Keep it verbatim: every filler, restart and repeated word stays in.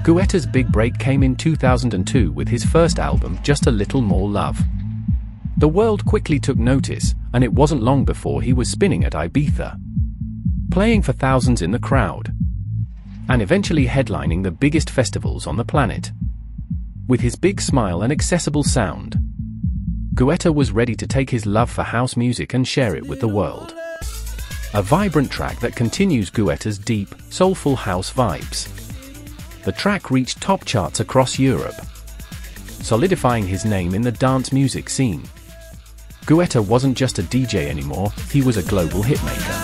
Guetta's big break came in two thousand two with his first album, Just a Little More Love. The world quickly took notice, and it wasn't long before he was spinning at Ibiza, playing for thousands in the crowd, and eventually headlining the biggest festivals on the planet. With his big smile and accessible sound, Guetta was ready to take his love for house music and share it with the world. A vibrant track that continues Guetta's deep, soulful house vibes. The track reached top charts across Europe, solidifying his name in the dance music scene. Guetta wasn't just a D J anymore, he was a global hitmaker.